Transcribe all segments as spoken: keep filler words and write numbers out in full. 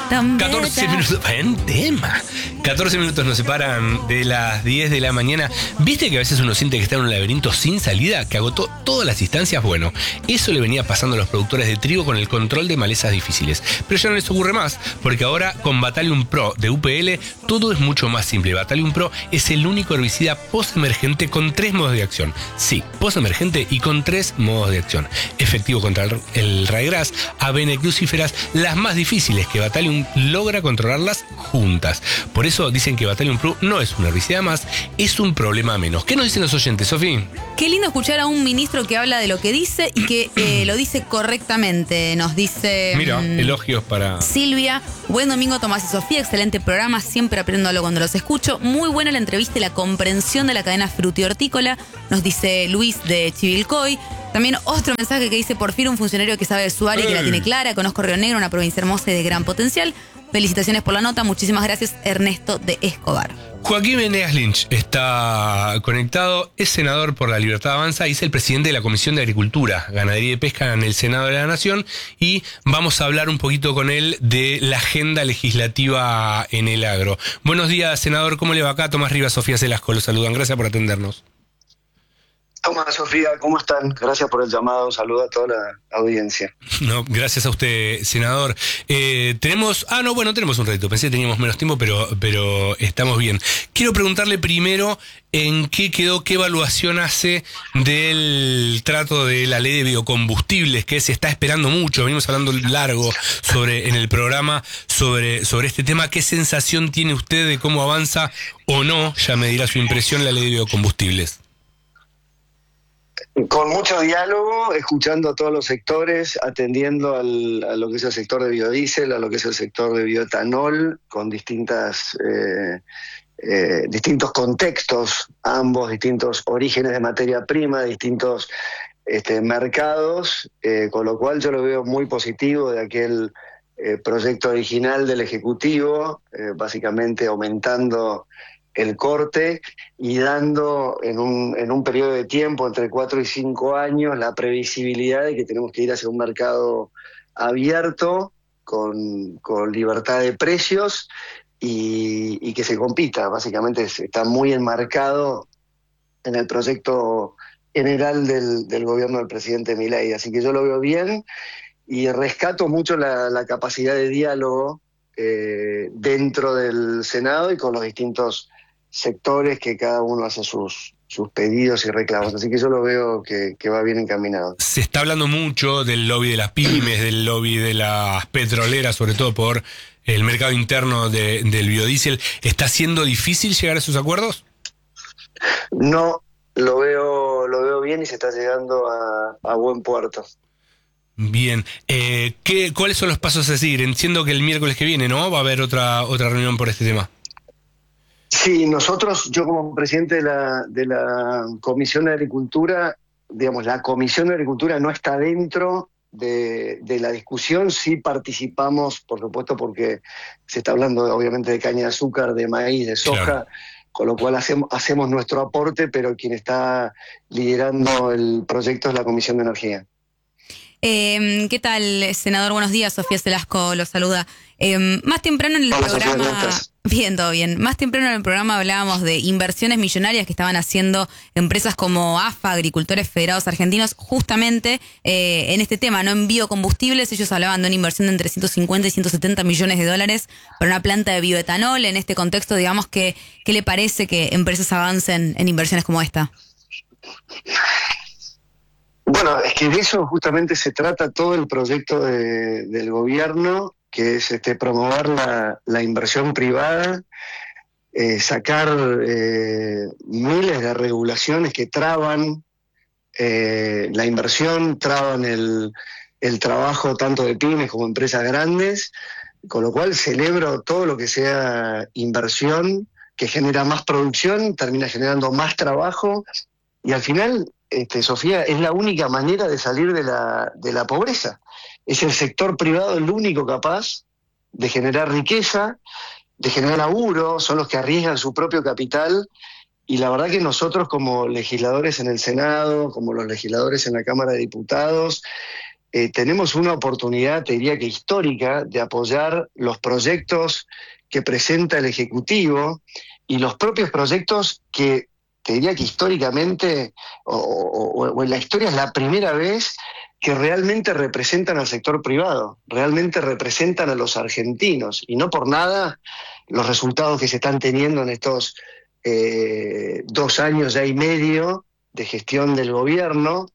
tan catorce bella. minutos, buen tema. catorce minutos nos separan de las diez de la mañana. ¿Viste que a veces uno siente que está en un laberinto sin salida, que agotó todas las instancias? Bueno, eso le venía pasando a los productores de trigo con el control de malezas difíciles. Pero ya no les ocurre más, porque ahora con Valium Pro de U P L todo es mucho más simple. Valium Pro es el único herbicida post-emergente con tres modos de acción. Sí, post-emergente y con tres modos de acción. Efectivo contra el, el raygrass, avena y crucíferas, las más difíciles, que Valium logra controlarlas juntas. Por eso dicen que Valium Pro no es un herbicida más, es un problema menos. ¿Qué nos dicen los oyentes, Sofi? Qué lindo escuchar a un ministro que habla de lo que dice y que eh, lo dice correctamente. Nos dice... Mira, mmm, elogios para... Silvia, buen domingo Tomás y Sofía, excelente programa, siempre aprendo algo cuando los escucho. Muy buena la entrevista y la comprensión de la cadena frutihortícola, nos dice Luis de Chivilcoy. También otro mensaje que dice, por fin un funcionario que sabe de su área y que la tiene clara. Conozco Río Negro, una provincia hermosa y de gran potencial. Felicitaciones por la nota, muchísimas gracias, Ernesto de Escobar. Joaquín Venegas Lynch está conectado, es senador por la Libertad Avanza y es el presidente de la Comisión de Agricultura, Ganadería y Pesca en el Senado de la Nación, y vamos a hablar un poquito con él de la agenda legislativa en el agro. Buenos días, senador, ¿cómo le va acá? Tomás Rivas, Sofía Celasco, los saludan, gracias por atendernos. Tomás, Sofía, ¿cómo están? Gracias por el llamado, un saludo a toda la audiencia. No, gracias a usted, senador. Eh, tenemos, ah, no, bueno, tenemos un reto, pensé que teníamos menos tiempo, pero, pero estamos bien. Quiero preguntarle primero en qué quedó, qué evaluación hace del trato de la ley de biocombustibles, que se está esperando mucho, venimos hablando largo sobre en el programa sobre, sobre este tema. ¿Qué sensación tiene usted de cómo avanza o no, ya me dirá su impresión, la ley de biocombustibles? Con mucho diálogo, escuchando a todos los sectores, atendiendo al, a lo que es el sector de biodiesel, a lo que es el sector de bioetanol, con distintas eh, eh, distintos contextos, ambos distintos orígenes de materia prima, distintos este, mercados, eh, con lo cual yo lo veo muy positivo de aquel eh, proyecto original del Ejecutivo, eh, básicamente aumentando el corte y dando en un, en un periodo de tiempo entre cuatro y cinco años la previsibilidad de que tenemos que ir hacia un mercado abierto, con, con libertad de precios y, y que se compita. Básicamente está muy enmarcado en el proyecto general del, del gobierno del presidente Milei, así que yo lo veo bien y rescato mucho la, la capacidad de diálogo eh, dentro del Senado y con los distintos sectores que cada uno hace sus, sus pedidos y reclamos. Así que yo lo veo que, que va bien encaminado. Se está hablando mucho del lobby de las pymes, del lobby de las petroleras, sobre todo por el mercado interno de, del biodiesel. ¿Está siendo difícil llegar a esos acuerdos? No, lo veo, lo veo bien y se está llegando a, a buen puerto. Bien. Eh, ¿qué, ¿Cuáles son los pasos a seguir? Entiendo que el miércoles que viene, ¿no? Va a haber otra, otra reunión por este tema. Sí, nosotros, yo como presidente de la, de la Comisión de Agricultura, digamos, la Comisión de Agricultura no está dentro de, de la discusión, sí participamos, por supuesto, porque se está hablando obviamente de caña de azúcar, de maíz, de soja, claro, con lo cual hacemos, hacemos nuestro aporte, pero quien está liderando el proyecto es la Comisión de Energía. Eh, ¿Qué tal, senador? Buenos días, Sofía Celasco los saluda. Eh, más temprano en el Hola, programa... Sofía, ¿cómo estás? Bien, todo bien. Más temprano en el programa hablábamos de inversiones millonarias que estaban haciendo empresas como A F A, Agricultores Federados Argentinos, justamente eh, en este tema, no en biocombustibles. Ellos hablaban de una inversión de entre ciento cincuenta y ciento setenta millones de dólares para una planta de bioetanol. En este contexto, digamos, que, ¿qué le parece que empresas avancen en inversiones como esta? Bueno, es que de eso justamente se trata todo el proyecto de, del gobierno, que es este, promover la, la inversión privada, eh, sacar eh, miles de regulaciones que traban eh, la inversión, traban el, el trabajo tanto de pymes como empresas grandes, con lo cual celebro todo lo que sea inversión, que genera más producción, termina generando más trabajo, y al final... Este, Sofía, es la única manera de salir de la, de la pobreza. Es el sector privado el único capaz de generar riqueza, de generar laburo, son los que arriesgan su propio capital, y la verdad que nosotros como legisladores en el Senado, como los legisladores en la Cámara de Diputados, eh, tenemos una oportunidad, te diría que histórica, de apoyar los proyectos que presenta el Ejecutivo y los propios proyectos que, te diría que históricamente, o, o, o en la historia es la primera vez que realmente representan al sector privado, realmente representan a los argentinos, y no por nada los resultados que se están teniendo en estos eh, dos años ya y medio de gestión del gobierno,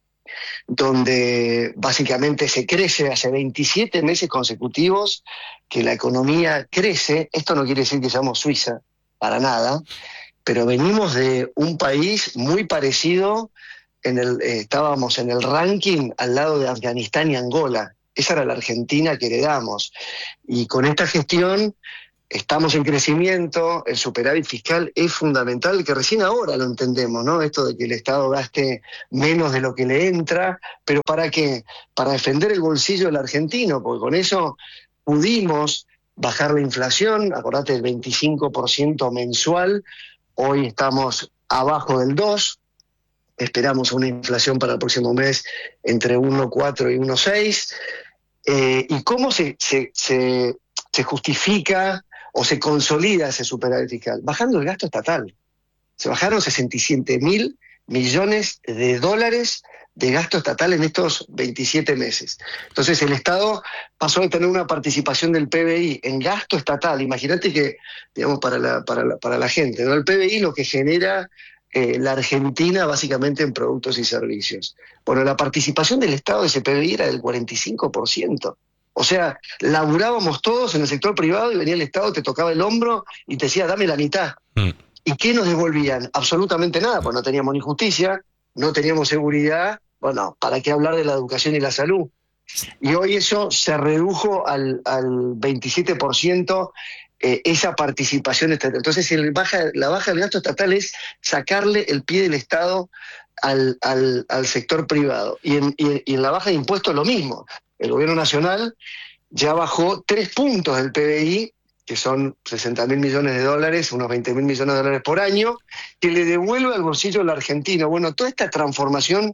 donde básicamente se crece hace veintisiete meses consecutivos que la economía crece. Esto no quiere decir que seamos Suiza, para nada, pero venimos de un país muy parecido. En el, eh, estábamos en el ranking al lado de Afganistán y Angola. Esa era la Argentina que heredamos. Y con esta gestión estamos en crecimiento, el superávit fiscal es fundamental, que recién ahora lo entendemos, ¿no? Esto de que el Estado gaste menos de lo que le entra, pero ¿para qué? Para defender el bolsillo del argentino, porque con eso pudimos bajar la inflación, acordate del veinticinco por ciento mensual, hoy estamos abajo del dos por ciento, esperamos una inflación para el próximo mes entre uno coma cuatro y uno coma seis. Eh, ¿Y cómo se, se, se, se justifica o se consolida ese superávit fiscal? Bajando el gasto estatal. Se bajaron sesenta y siete mil millones de dólares de gasto estatal en estos veintisiete meses. Entonces el Estado pasó a tener una participación del P B I en gasto estatal. Imagínate que, digamos, para la, para la, para la gente, ¿no? El P B I lo que genera eh, la Argentina básicamente en productos y servicios. Bueno, la participación del Estado de ese P B I era del cuarenta y cinco por ciento. O sea, laburábamos todos en el sector privado y venía el Estado, te tocaba el hombro y te decía, dame la mitad. Mm. ¿Y qué nos devolvían? Absolutamente nada, pues no teníamos ni justicia, no teníamos seguridad. Bueno, ¿para qué hablar de la educación y la salud? Y hoy eso se redujo al, al veintisiete por ciento, eh, esa participación estatal. Entonces el baja, la baja del gasto estatal es sacarle el pie del Estado al, al, al sector privado. Y en, y, y en la baja de impuestos lo mismo. El gobierno nacional ya bajó tres puntos del P B I, que son sesenta mil millones de dólares, unos veinte mil millones de dólares por año, que le devuelve al bolsillo del argentino. Bueno, toda esta transformación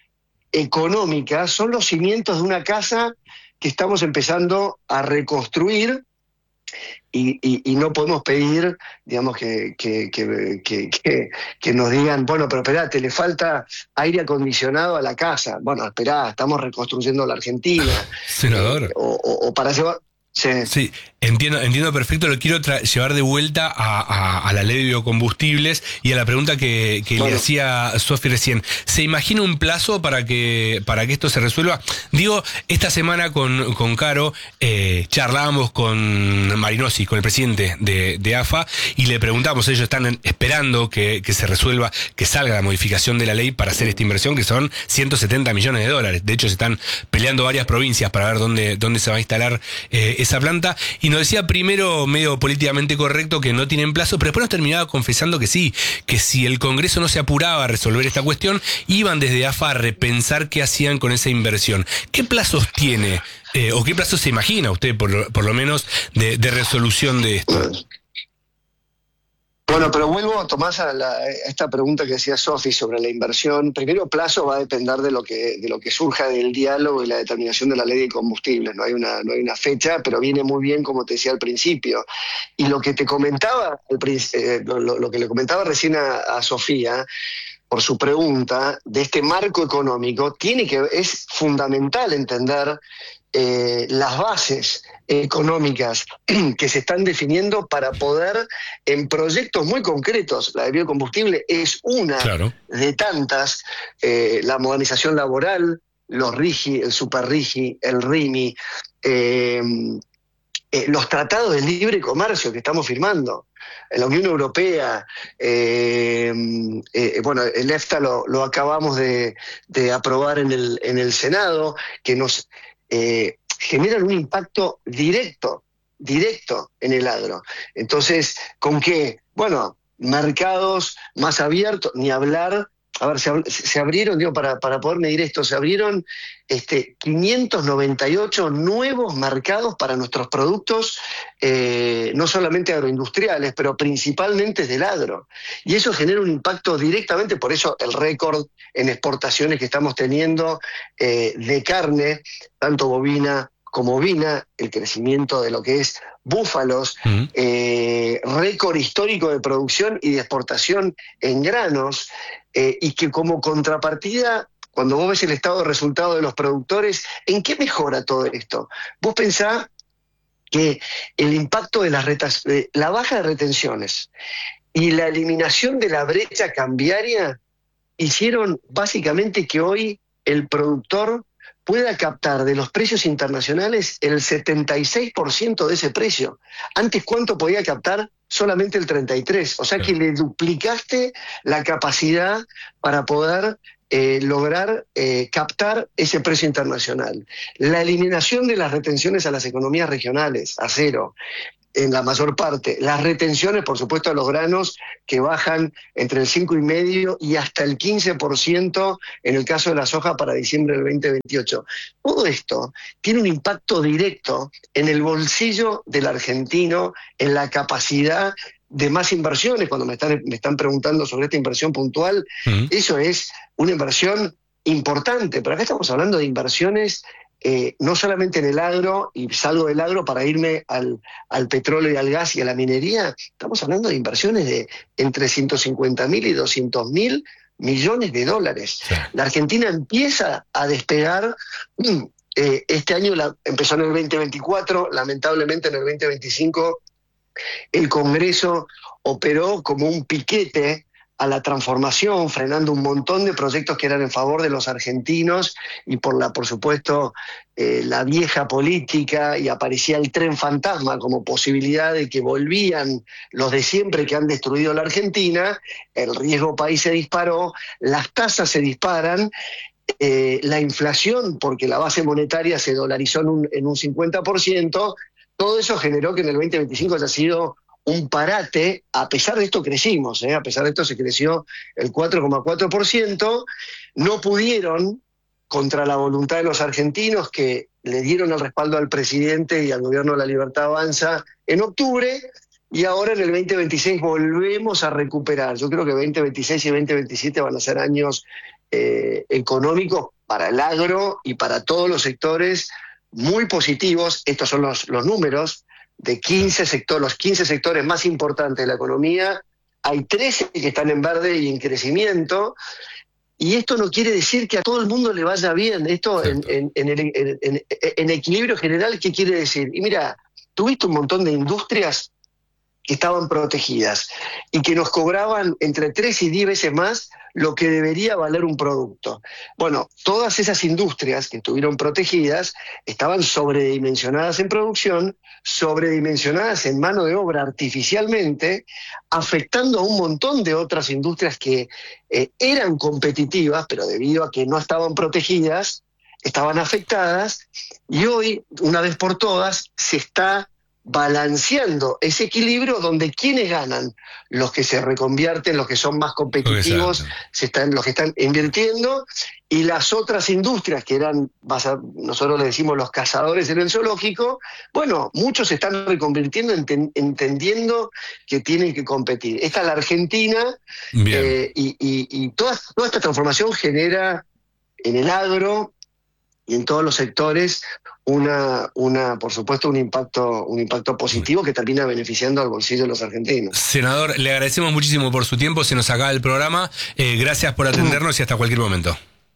económica son los cimientos de una casa que estamos empezando a reconstruir. Y, y, y no podemos pedir, digamos, que, que, que, que, que, que nos digan, bueno, pero esperá, le falta aire acondicionado a la casa. Bueno, esperá, estamos reconstruyendo la Argentina. Senador. Eh, o, o, o para llevar... Sí. sí, entiendo, entiendo perfecto. Lo quiero tra- llevar de vuelta a, a, a la ley de biocombustibles y a la pregunta que, que bueno. le hacía Sofi recién. ¿Se imagina un plazo para que para que esto se resuelva? Digo, esta semana con, con Caro eh, charlábamos con Marinosi, con el presidente de, de A F A, y le preguntamos, ellos están esperando que, que se resuelva, que salga la modificación de la ley para hacer esta inversión, que son ciento setenta millones de dólares. De hecho, se están peleando varias provincias para ver dónde, dónde se va a instalar eh, esa planta, y nos decía primero, medio políticamente correcto, que no tienen plazo, pero después nos terminaba confesando que sí, que si el Congreso no se apuraba a resolver esta cuestión, iban desde A F A a repensar qué hacían con esa inversión. ¿Qué plazos tiene, eh, o qué plazos se imagina usted, por lo, por lo menos, de, de resolución de esto? Bueno, pero vuelvo, Tomás, a, la, a esta pregunta que decía Sofi sobre la inversión. Primero, plazo va a depender de lo que de lo que surja del diálogo y la determinación de la ley de combustibles. No hay una no hay una fecha, pero viene muy bien, como te decía al principio. Y lo que te comentaba, eh, lo, lo que le comentaba recién a, a Sofía, por su pregunta, de este marco económico, tiene que es fundamental entender eh, las bases económicas que se están definiendo para poder, en proyectos muy concretos, la de biocombustible es una claro. de tantas, eh, la modernización laboral, los RIGI, el Super RIGI, el RIMI, eh, eh, los tratados de libre comercio que estamos firmando. En la Unión Europea, eh, eh, bueno, el EFTA lo, lo acabamos de, de aprobar en el, en el Senado, que nos eh, generan un impacto directo, directo en el agro. Entonces, ¿con qué? Bueno, mercados más abiertos, ni hablar. A ver, se, se abrieron, digo, para, para poder medir esto, se abrieron este, quinientos noventa y ocho nuevos mercados para nuestros productos eh, no solamente agroindustriales, pero principalmente del agro. Y eso genera un impacto directamente, por eso el récord en exportaciones que estamos teniendo eh, de carne, tanto bovina como ovina, el crecimiento de lo que es búfalos, uh-huh. eh, récord histórico de producción y de exportación en granos, eh, y que como contrapartida, cuando vos ves el estado de resultado de los productores, ¿en qué mejora todo esto? Vos pensás que el impacto de las retas, de la baja de retenciones y la eliminación de la brecha cambiaria hicieron básicamente que hoy el productor pueda captar de los precios internacionales el setenta y seis por ciento de ese precio. Antes, ¿cuánto podía captar? Solamente el treinta y tres por ciento. O sea que le duplicaste la capacidad para poder eh, lograr eh, captar ese precio internacional. La eliminación de las retenciones a las economías regionales, a cero, en la mayor parte. Las retenciones, por supuesto, a los granos que bajan entre el cinco y medio y hasta el quince por ciento en el caso de la soja para diciembre del veinte veintiocho. Todo esto tiene un impacto directo en el bolsillo del argentino, en la capacidad de más inversiones. Cuando me están, me están preguntando sobre esta inversión puntual, uh-huh. eso es una inversión importante, pero acá estamos hablando de inversiones Eh, no solamente en el agro, y salgo del agro para irme al, al petróleo y al gas y a la minería, estamos hablando de inversiones de entre ciento cincuenta mil y doscientos mil millones de dólares. Sí. La Argentina empieza a despegar, eh, este año la, empezó en el veinte veinticuatro, lamentablemente en el veinte veinticinco el Congreso operó como un piquete a la transformación, frenando un montón de proyectos que eran en favor de los argentinos y por la, por supuesto, eh, la vieja política, y aparecía el tren fantasma como posibilidad de que volvían los de siempre que han destruido la Argentina, el riesgo país se disparó, las tasas se disparan, eh, la inflación, porque la base monetaria se dolarizó en un, en un cincuenta por ciento, todo eso generó que en el veinte veinticinco haya sido un parate. A pesar de esto crecimos, ¿eh? a pesar de esto se creció el cuatro coma cuatro por ciento, no pudieron, contra la voluntad de los argentinos que le dieron el respaldo al presidente y al gobierno de La Libertad Avanza en octubre, y ahora en el veinte veintiséis volvemos a recuperar. Yo creo que veinte veintiséis y veinte veintisiete van a ser años eh, económicos para el agro y para todos los sectores muy positivos. Estos son los, los números de quince sectores, los quince sectores más importantes de la economía, hay trece que están en verde y en crecimiento, y esto no quiere decir que a todo el mundo le vaya bien. Esto en, en, en, el, en, en, en equilibrio general, ¿qué quiere decir? Y mira, tuviste un montón de industrias que estaban protegidas y que nos cobraban entre tres y diez veces más lo que debería valer un producto. Bueno, todas esas industrias que estuvieron protegidas estaban sobredimensionadas en producción, sobredimensionadas en mano de obra artificialmente, afectando a un montón de otras industrias que eh, eran competitivas, pero debido a que no estaban protegidas, estaban afectadas, y hoy, una vez por todas, se está balanceando ese equilibrio donde quienes ganan, los que se reconvierten, los que son más competitivos, se están, los que están invirtiendo, y las otras industrias que eran, nosotros le decimos los cazadores en el zoológico, bueno, muchos se están reconvirtiendo enten, entendiendo que tienen que competir. Esta es la Argentina, eh, y, y, y toda, toda esta transformación genera en el agro y en todos los sectores una, una, por supuesto, un impacto, un impacto positivo que termina beneficiando al bolsillo de los argentinos. Senador, le agradecemos muchísimo por su tiempo, se nos acaba el programa. Eh, gracias por atendernos y hasta cualquier momento.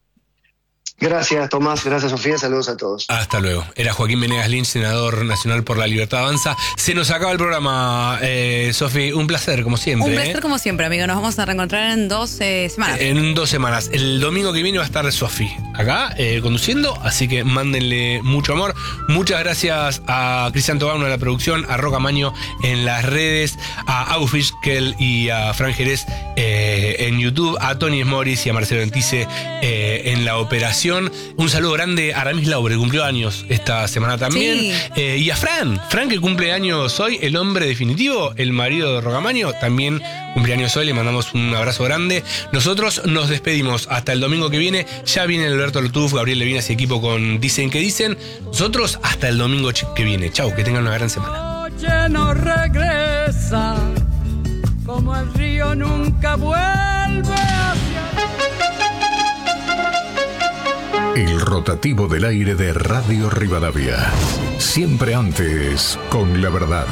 Gracias, Tomás. Gracias, Sofía. Saludos a todos. Hasta luego. Era Joaquín Venegas Lynch, senador nacional por La Libertad Avanza. Se nos acaba el programa, eh, Sofi. Un placer, como siempre. Un placer, ¿eh? como siempre, amigo. Nos vamos a reencontrar en dos eh, semanas. En dos semanas. El domingo que viene va a estar Sofi acá, eh, conduciendo. Así que mándenle mucho amor. Muchas gracias a Cristian Tobano de la producción, a Roca Maño en las redes, a Agus Fischkel y a Fran Jerez eh, en YouTube, a Tony Smoris y a Marcelo Entice eh, en la operación. Un saludo grande a Aramis Laubre, que cumplió años esta semana también. Sí. Eh, y a Fran, Fran que cumple años hoy, el hombre definitivo, el marido de Rogamaño, también cumple años hoy, le mandamos un abrazo grande. Nosotros nos despedimos hasta el domingo que viene. Ya viene Alberto Lutuf, Gabriel Levinas y equipo con Dicen que Dicen. Nosotros hasta el domingo que viene. Chau, que tengan una gran semana. noche no regresa, como el río nunca vuelve hacia... El rotativo del aire de Radio Rivadavia. Siempre antes, con la verdad.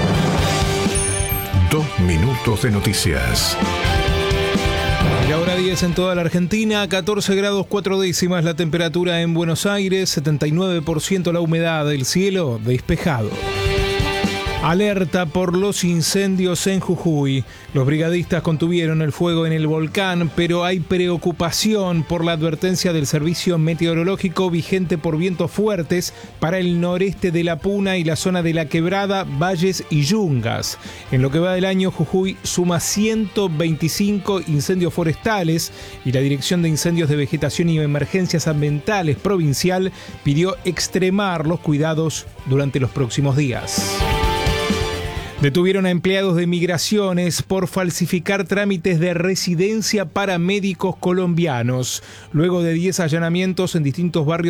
Dos minutos de noticias. La hora diez en toda la Argentina, catorce grados cuatro décimas la temperatura en Buenos Aires, setenta y nueve por ciento la humedad, el cielo despejado. Alerta por los incendios en Jujuy. Los brigadistas contuvieron el fuego en el volcán, pero hay preocupación por la advertencia del servicio meteorológico vigente por vientos fuertes para el noreste de La Puna y la zona de La Quebrada, Valles y Yungas. En lo que va del año, Jujuy suma ciento veinticinco incendios forestales y la Dirección de Incendios de Vegetación y Emergencias Ambientales provincial pidió extremar los cuidados durante los próximos días. Detuvieron a empleados de migraciones por falsificar trámites de residencia para médicos colombianos. Luego de diez allanamientos en distintos barrios